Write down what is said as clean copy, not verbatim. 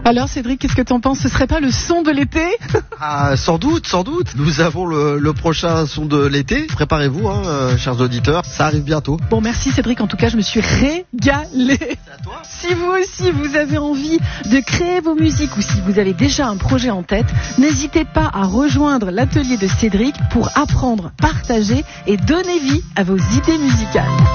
Alors Cédric, qu'est-ce que t'en penses? Ce serait pas le son de l'été? Ah, sans doute. Nous avons le prochain son de l'été. Préparez-vous, chers auditeurs. Ça arrive bientôt. Bon, merci Cédric. En tout cas, je me suis régalée. C'est à toi. Si vous aussi, vous avez envie de créer vos musiques ou si vous avez déjà un projet en tête, n'hésitez pas à rejoindre l'atelier de Cédric pour apprendre, partager et donner vie à vos idées musicales.